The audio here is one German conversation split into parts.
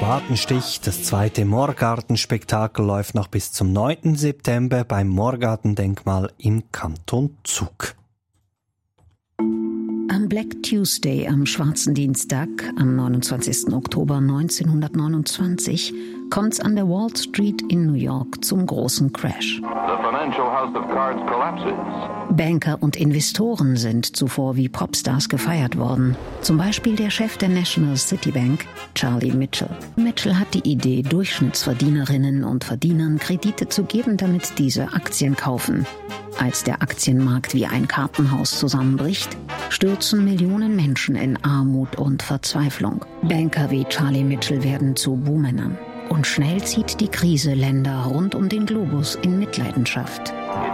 Spatenstich. Das zweite Moorgartenspektakel läuft noch bis zum 9. September beim Moorgartendenkmal im Kanton Zug. Am Black Tuesday, am Schwarzen Dienstag, am 29. Oktober 1929, kommt's an der Wall Street in New York zum großen Crash. Banker und Investoren sind zuvor wie Popstars gefeiert worden. Zum Beispiel der Chef der National City Bank, Charlie Mitchell. Mitchell hat die Idee, Durchschnittsverdienerinnen und Verdienern Kredite zu geben, damit diese Aktien kaufen. Als der Aktienmarkt wie ein Kartenhaus zusammenbricht, stürzen Millionen Menschen in Armut und Verzweiflung. Banker wie Charlie Mitchell werden zu Buhmännern. Und schnell zieht die Krise Länder rund um den Globus in Mitleidenschaft.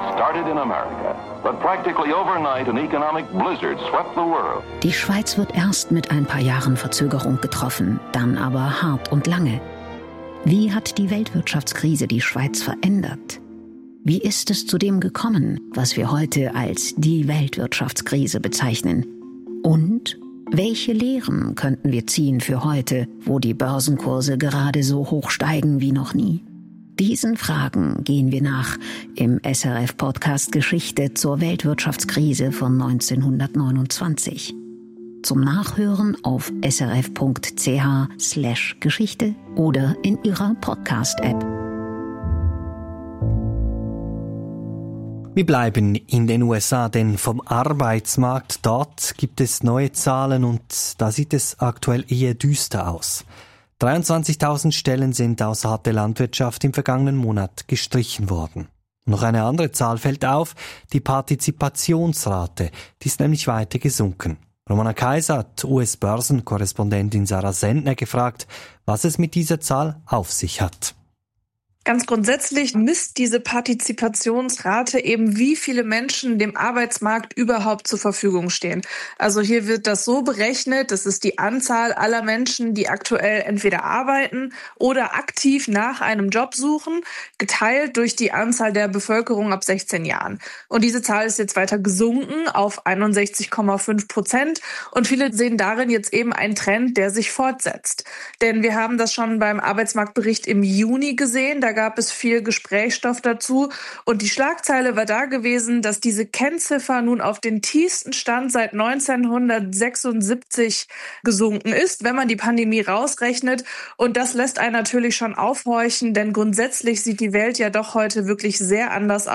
Die Schweiz wird erst mit ein paar Jahren Verzögerung getroffen, dann aber hart und lange. Wie hat die Weltwirtschaftskrise die Schweiz verändert? Wie ist es zu dem gekommen, was wir heute als die Weltwirtschaftskrise bezeichnen? Und welche Lehren könnten wir ziehen für heute, wo die Börsenkurse gerade so hoch steigen wie noch nie? Diesen Fragen gehen wir nach im SRF-Podcast Geschichte zur Weltwirtschaftskrise von 1929. Zum Nachhören auf srf.ch/Geschichte oder in Ihrer Podcast-App. Wir bleiben in den USA, denn vom Arbeitsmarkt dort gibt es neue Zahlen und da sieht es aktuell eher düster aus. 23.000 Stellen sind außerhalb der Landwirtschaft im vergangenen Monat gestrichen worden. Noch eine andere Zahl fällt auf, die Partizipationsrate, die ist nämlich weiter gesunken. Romana Kaiser hat US-Börsenkorrespondentin Sarah Sendner gefragt, was es mit dieser Zahl auf sich hat. Ganz grundsätzlich misst diese Partizipationsrate eben, wie viele Menschen dem Arbeitsmarkt überhaupt zur Verfügung stehen. Also hier wird das so berechnet, das ist die Anzahl aller Menschen, die aktuell entweder arbeiten oder aktiv nach einem Job suchen, geteilt durch die Anzahl der Bevölkerung ab 16 Jahren. Und diese Zahl ist jetzt weiter gesunken auf 61,5%. Und viele sehen darin jetzt eben einen Trend, der sich fortsetzt. Denn wir haben das schon beim Arbeitsmarktbericht im Juni gesehen, da gab es viel Gesprächsstoff dazu und die Schlagzeile war da gewesen, dass diese Kennziffer nun auf den tiefsten Stand seit 1976 gesunken ist, wenn man die Pandemie rausrechnet, und das lässt einen natürlich schon aufhorchen, denn grundsätzlich sieht die Welt ja doch heute wirklich sehr anders aus.